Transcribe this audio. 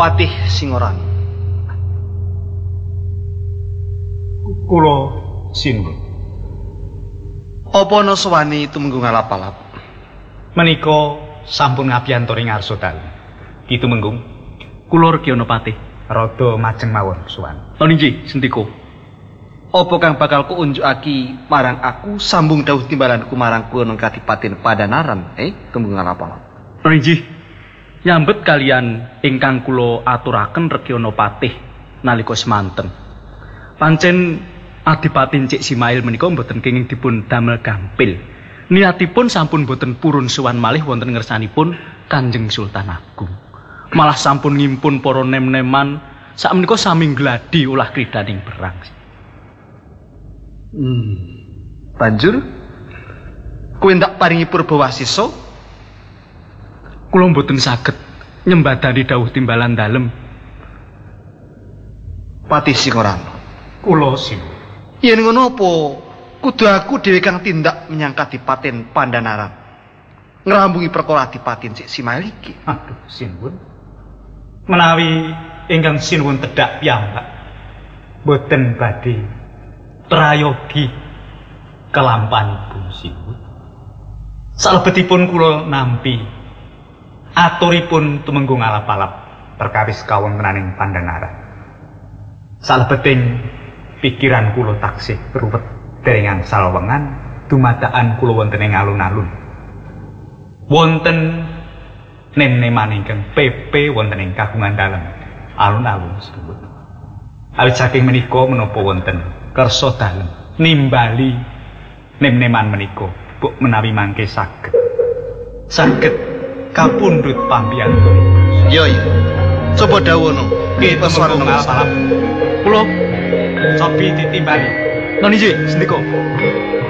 Patih Singoran. Kula sinuwun. Apa ana sowani tumenggung alap-alap? Menika sampun ngabiyanturi ngarsa dalu. Ki tumenggung. Kula Regana Patih. Rada majeng mawon suwan. Lan inggih Sendika. Apa kang bakal kuunjukake marang aku sambung dawuh timbalanku marang Gunung Kadipaten Padanaran, tumenggung alap-alap. Lan inggih. Nyambet kalian ingkang kula aturaken Regana Patih nalika semanten. Pancen Adipaten Cik Simail menika mboten kenging dipun damel gampil. Niatipun sampun boten purun sowan malih wonten ngersanipun Kanjeng Sultan Agung. Malah sampun ngimpun para nem-neman sakmenika sami gladi ulah kridaning perang. Banjur kowe ndak paringi purbawasisa? Kula mboten saged nyembadani dawuh timbalan dalem. Patih Singoran. Kula sinuwun. Yen ngono apa kudu aku dhewe kang tindak menyang Kadipaten Pandanaran. Ngrambungi perkara Adipaten Cik Simail iki. Aduh, sinuwun. Menawi ingkang sinuwun tedhak piyambak boten badhe prayogi kelampanipun sinuwun. Salebetipun kula nampi aturipun tumenggung alap-alap perkawis kawontenaning Pandanaran. Salebeting pikiran kula taksih ruwet derengan salwengan dumadakan kula wonten ing alun-alun. Wonten nem-neman ingkang PP wonten ing kagungan dalem alun-alun sedulur. Awit saking menika menapa wonten kersa dalem nimbali nem-neman menika buk menawi mangke saged kapundhut pambiyantunipun. Yo. Coba dawuhno. Nggih tumenggung alap-alap. Kula cobi ditimbali. lan inggih Sendika.